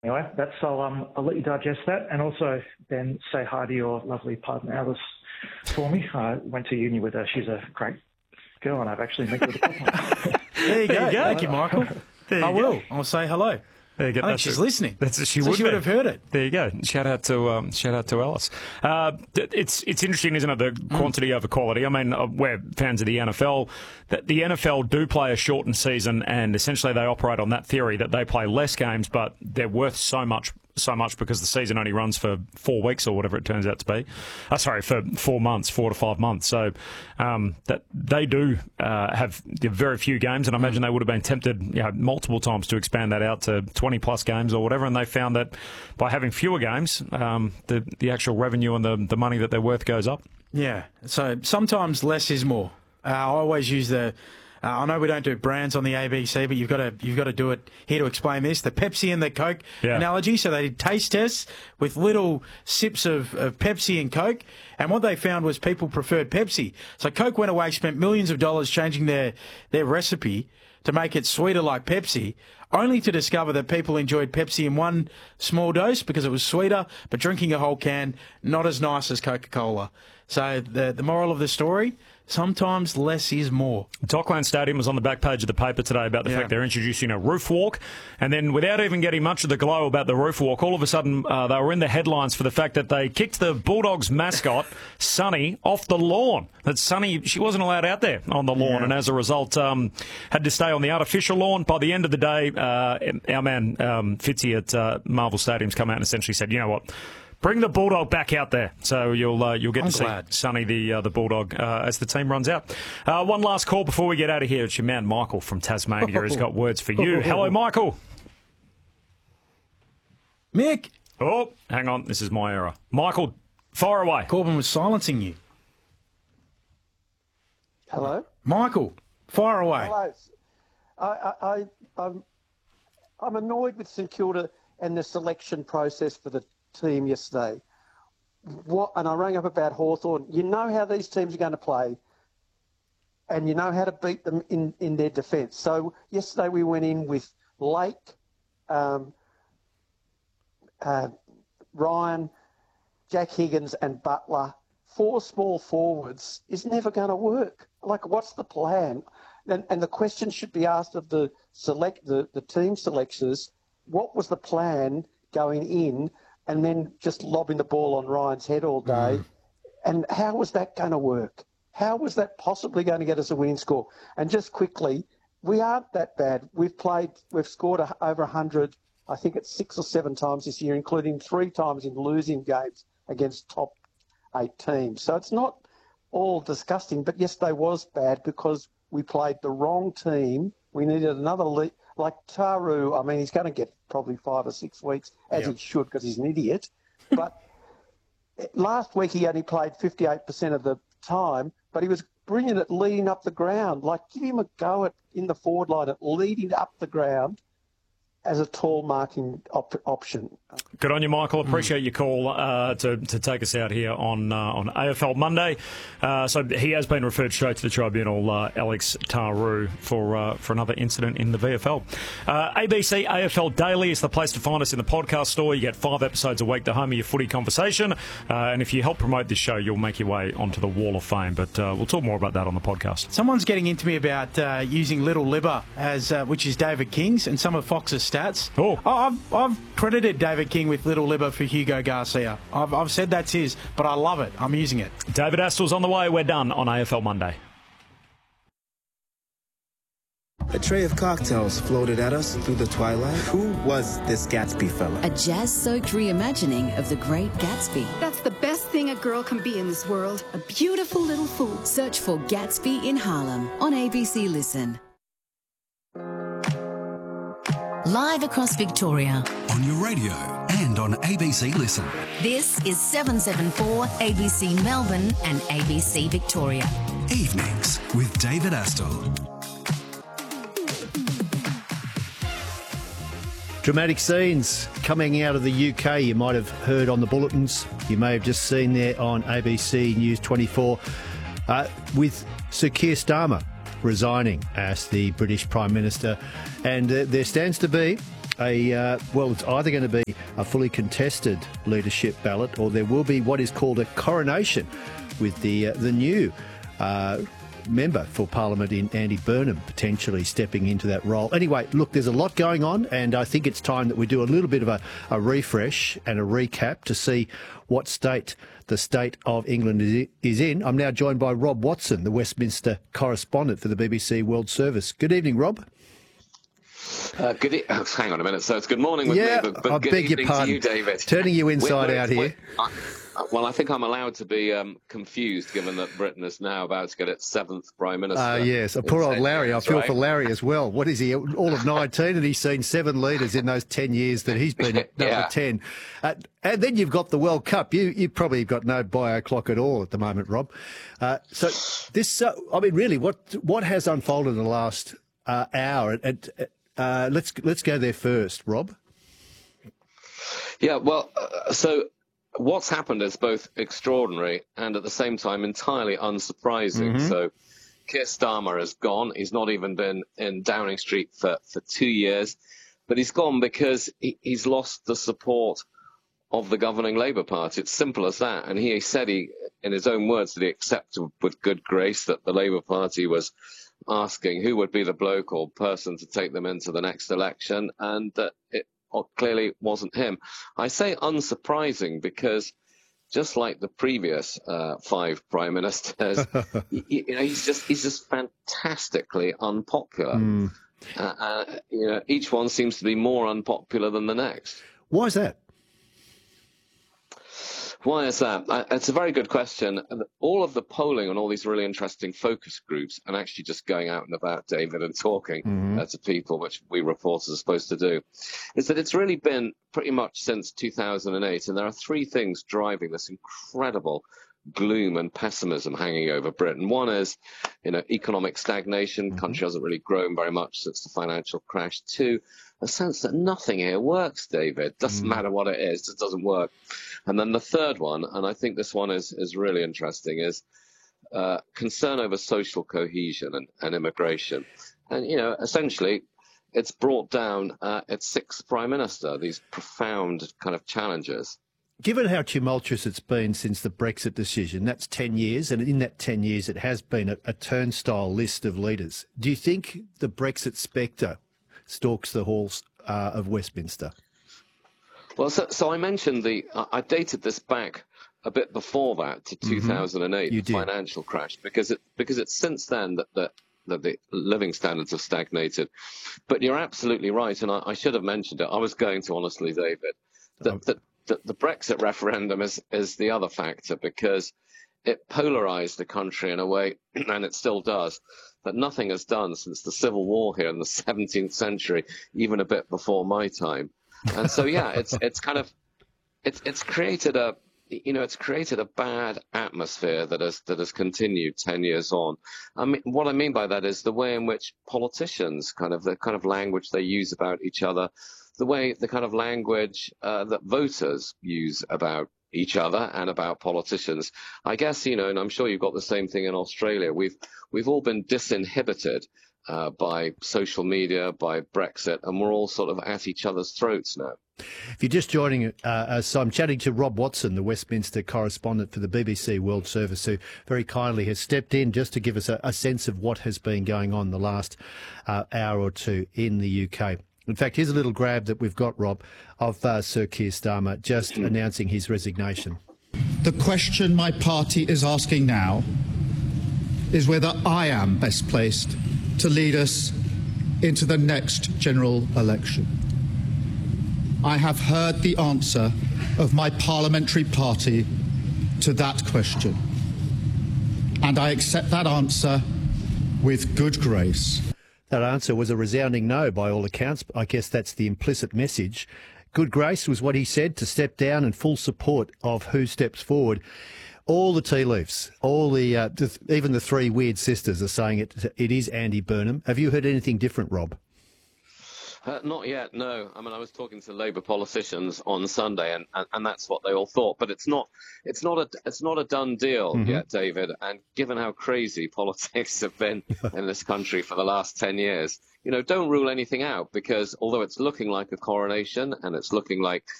Anyway, I'll let you digest that, and also then say hi to your lovely partner Alice for me. I went to uni with her. She's a great girl, and I've actually met her with a couple. There you go. Thank you, Michael. I will. I'll say hello. There you go. I think she's listening. She would have heard it. There you go. Shout out to Alice. It's interesting, isn't it? The quantity over quality. I mean, we're fans of the NFL. That the NFL do play a shortened season, and essentially they operate on that theory that they play less games, but they're worth so much because the season only runs for 4 weeks or whatever it turns out to be. For 4 months, 4 to 5 months. So that they do have very few games, and I imagine they would have been tempted multiple times to expand that out to 20 plus games or whatever, and they found that by having fewer games, the actual revenue and the money that they're worth goes up. Yeah, so sometimes less is more. I always use I know we don't do brands on the ABC, but you've got to do it here to explain this. The Pepsi and the Coke analogy. So they did taste tests with little sips of Pepsi and Coke, and what they found was people preferred Pepsi. So Coke went away, spent millions of dollars changing their recipe to make it sweeter like Pepsi, only to discover that people enjoyed Pepsi in one small dose because it was sweeter, but drinking a whole can, not as nice as Coca-Cola. So the moral of the story, sometimes less is more. Dockland Stadium was on the back page of the paper today about the fact they're introducing a roof walk, and then without even getting much of the glow about the roof walk, all of a sudden they were in the headlines for the fact that they kicked the Bulldogs mascot, Sunny, off the lawn. That Sunny, she wasn't allowed out there on the lawn, and as a result had to stay on the artificial lawn. By the end of the day, our man Fitzy at Marvel Stadium's come out and essentially said, you know what, bring the Bulldog back out there, so you'll get to see Sonny the Bulldog as the team runs out. One last call before we get out of here. It's your man Michael from Tasmania has got words for you. Hello, Michael. Mick. Oh, hang on, this is my error. Michael, fire away. Corbin was silencing you. Hello, Michael. Fire away. Hello. I'm annoyed with St Kilda and the selection process for the team yesterday. And I rang up about Hawthorn. You know how these teams are going to play, and you know how to beat them in their defence. So yesterday we went in with Lake, Ryan, Jack Higgins and Butler. 4 small forwards is never going to work. Like, what's the plan? And the question should be asked of the team selectors, what was the plan going in, and then just lobbing the ball on Ryan's head all day? And how was that going to work? How was that possibly going to get us a winning score? And just quickly, we aren't that bad. We've scored over 100, I think it's 6 or 7 times this year, including 3 times in losing games against top 8 teams. So it's not all disgusting, but yesterday was bad because we played the wrong team. We needed another lead. Like Taru, I mean, he's going to get probably 5 or 6 weeks, as he should, because he's an idiot. But last week he only played 58% of the time, but he was brilliant at leading up the ground. Like, give him a go in the forward line at leading up the ground as a tall marking option. Good on you, Michael. Appreciate your call to take us out here on AFL Monday. So he has been referred straight to the tribunal, Alex Taru, for another incident in the VFL. ABC AFL Daily is the place to find us in the podcast store. You get 5 episodes a week, the home of your footy conversation. And if you help promote this show, you'll make your way onto the Wall of Fame. But we'll talk more about that on the podcast. Someone's getting into me about using Little Libba, which is David King's, and some of Fox's stats. I've credited David King with Little Libba for Hugo Garcia. I've said that's his, but I love it. I'm using it. David Astl's on the way. We're done on AFL Monday. A tray of cocktails floated at us through the twilight. Who was this Gatsby fella? A jazz-soaked reimagining of The Great Gatsby. That's the best thing a girl can be in this world. A beautiful little fool. Search for Gatsby in Harlem on ABC Listen. Live across Victoria. On your radio and on ABC Listen. This is 774 ABC Melbourne and ABC Victoria. Evenings with David Astle. Dramatic scenes coming out of the UK. You might have heard on the bulletins. You may have just seen there on ABC News 24 with Sir Keir Starmer resigning as the British Prime Minister. And there stands to be it's either going to be a fully contested leadership ballot, or there will be what is called a coronation with the new member for Parliament in Andy Burnham potentially stepping into that role. Anyway, look, there's a lot going on, and I think it's time that we do a little bit of a refresh and a recap to see what state the state of England is in. I'm now joined by Rob Watson, the Westminster correspondent for the BBC World Service. Good evening, Rob. Hang on a minute. So it's good morning with me, but I good beg your evening pardon. to you, David. Turning you inside out here. Well, I think I'm allowed to be confused, given that Britain is now about to get its 7th Prime Minister. Yes. Poor old Larry. I feel for Larry as well. What is he, all of 19, and he's seen 7 leaders in those 10 years that he's been at number 10. And then you've got the World Cup. You've probably got no bio clock at all at the moment, Rob. So this, really, what has unfolded in the last hour? Let's go there first, Rob. Yeah, well, so what's happened is both extraordinary and at the same time entirely unsurprising. Mm-hmm. So Keir Starmer has gone. He's not even been in Downing Street for 2 years, but he's gone because he's lost the support of the governing Labour Party. It's simple as that. And he said, in his own words, that he accepted with good grace that the Labour Party was asking who would be the bloke or person to take them into the next election, and that it clearly wasn't him. I say unsurprising because, just like the previous 5 prime ministers, he's just fantastically unpopular. Each one seems to be more unpopular than the next. Why is that? Why is that? It's a very good question. All of the polling on all these really interesting focus groups, and actually just going out and about, David, and talking to people, which we reporters are supposed to do, is that it's really been pretty much since 2008. And there are 3 things driving this incredible gloom and pessimism hanging over Britain. One is, economic stagnation. Country hasn't really grown very much since the financial crash. 2, a sense that nothing here works, David. Doesn't matter what it is, it just doesn't work. And then the third one, and I think this one is really interesting, is concern over social cohesion and immigration. And, essentially, it's brought down its 6th Prime Minister, these profound kind of challenges. Given how tumultuous it's been since the Brexit decision, that's 10 years, and in that 10 years it has been a turnstile list of leaders. Do you think the Brexit spectre stalks the halls of Westminster? Well, so I mentioned I dated this back a bit before that to 2008, the financial crash, because it's since then that the living standards have stagnated. But you're absolutely right, and I should have mentioned it. I was going to, honestly, David, that the Brexit referendum is the other factor, because it polarised the country in a way, and it still does, that nothing has done since the Civil War here in the 17th century, even a bit before my time. And so, it's created a bad atmosphere that has continued 10 years on. I mean, what I mean by that is the way in which politicians, the kind of language they use about each other, the kind of language that voters use about each other and about politicians. I guess, and I'm sure you've got the same thing in Australia. We've all been disinhibited by social media, by Brexit, and we're all sort of at each other's throats now. If you're just joining us, I'm chatting to Rob Watson, the Westminster correspondent for the BBC World Service, who very kindly has stepped in just to give us a sense of what has been going on the last hour or two in the UK. In fact, here's a little grab that we've got, Rob, of Sir Keir Starmer just announcing his resignation. The question my party is asking now is whether I am best placed to lead us into the next general election. I have heard the answer of my parliamentary party to that question, and I accept that answer with good grace. That answer was a resounding no by all accounts. I guess that's the implicit message. Good grace was what he said, to step down, and full support of who steps forward. All the tea leaves, even the 3 weird sisters are saying it is Andy Burnham. Have you heard anything different, Rob? Not yet, no. I mean, I was talking to Labour politicians on Sunday, and that's what they all thought. But it's not a done deal yet, David. And given how crazy politics have been in this country for the last 10 years, don't rule anything out, because although it's looking like a coronation and it's looking like